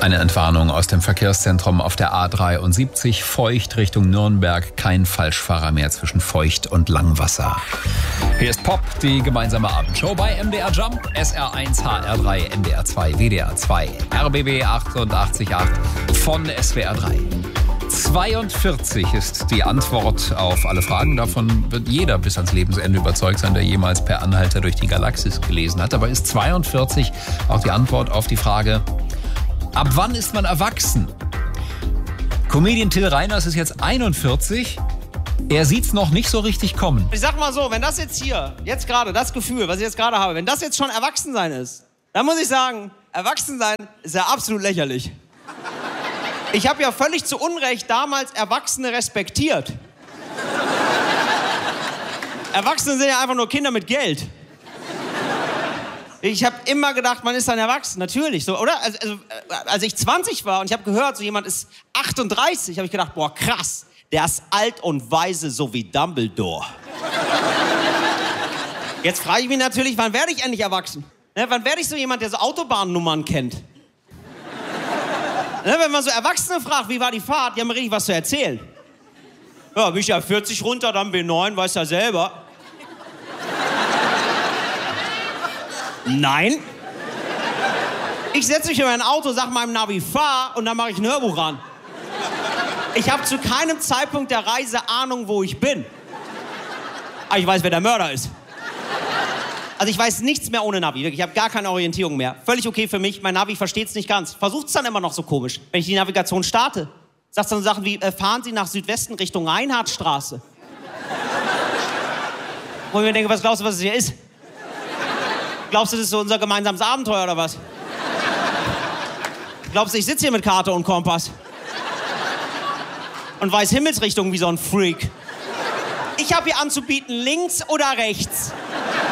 Eine Entwarnung aus dem Verkehrszentrum auf der A73, Feucht Richtung Nürnberg. Kein Falschfahrer mehr zwischen Feucht und Langwasser. Hier ist Pop, die gemeinsame Abendshow bei MDR Jump, SR1, HR3, MDR 2, WDR 2, RBB 88.8 von SWR 3. 42 ist die Antwort auf alle Fragen. Davon wird jeder bis ans Lebensende überzeugt sein, der jemals per Anhalter durch die Galaxis gelesen hat. Aber ist 42 auch die Antwort auf die Frage, ab wann ist man erwachsen? Comedian Till Reiners ist jetzt 41. Er sieht's noch nicht so richtig kommen. Ich sag mal so, wenn das jetzt hier, jetzt gerade, das Gefühl, was ich jetzt gerade habe, wenn das jetzt schon Erwachsensein ist, dann muss ich sagen, Erwachsensein ist ja absolut lächerlich. Ich habe ja völlig zu Unrecht damals Erwachsene respektiert. Erwachsene sind ja einfach nur Kinder mit Geld. Ich habe immer gedacht, man ist dann erwachsen, natürlich, so, oder? Also, als ich 20 war und ich habe gehört, so jemand ist 38, habe ich gedacht, boah, krass, der ist alt und weise, so wie Dumbledore. Jetzt frage ich mich natürlich, wann werde ich endlich erwachsen? Ne, wann werde ich so jemand, der so Autobahnnummern kennt? Ne, wenn man so Erwachsene fragt, wie war die Fahrt, die haben richtig was zu erzählen. Ja, bin ich ja 40 runter, dann B9, weiß ja selber. Nein. Ich setze mich in mein Auto, sag meinem Navi, fahr, und dann mache ich ein Hörbuch ran. Ich habe zu keinem Zeitpunkt der Reise Ahnung, wo ich bin. Aber ich weiß, wer der Mörder ist. Also ich weiß nichts mehr ohne Navi. Ich habe gar keine Orientierung mehr. Völlig okay für mich. Mein Navi versteht es nicht ganz. Versucht es dann immer noch so komisch. Wenn ich die Navigation starte, sagt es dann Sachen wie, fahren Sie nach Südwesten Richtung Reinhardtstraße. Wo ich mir denke, was glaubst du, was es hier ist? Glaubst du, das ist so unser gemeinsames Abenteuer oder was? Glaubst du, ich sitze hier mit Karte und Kompass? Und weiß Himmelsrichtung wie so ein Freak. Ich habe hier anzubieten, links oder rechts.